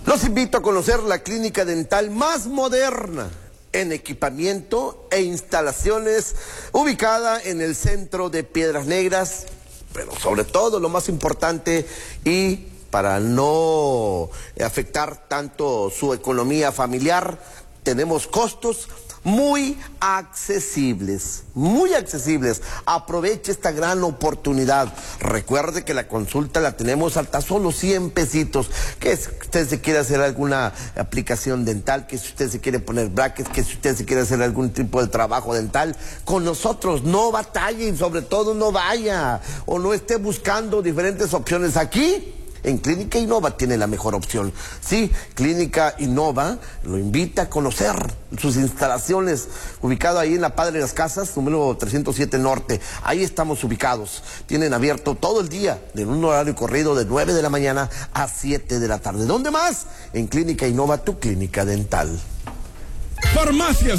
Los invito a conocer la clínica dental más moderna en equipamiento e instalaciones, ubicada en el centro de Piedras Negras, pero sobre todo lo más importante, y para no afectar tanto su economía familiar, tenemos costos muy accesibles, muy accesibles. Aproveche esta gran oportunidad. Recuerde que la consulta la tenemos hasta solo 100 pesitos. Que si usted se quiere hacer alguna aplicación dental, que si usted se quiere poner brackets, que si usted se quiere hacer algún tipo de trabajo dental, con nosotros no batalle y sobre todo no vaya o no esté buscando diferentes opciones. Aquí en Clínica Innova tiene la mejor opción. Sí, Clínica Innova lo invita a conocer sus instalaciones, ubicado ahí en la Padre de las Casas, número 307 Norte. Ahí estamos ubicados. Tienen abierto todo el día, en un horario corrido de 9 de la mañana a 7 de la tarde. ¿Dónde más? En Clínica Innova, tu clínica dental. Farmacias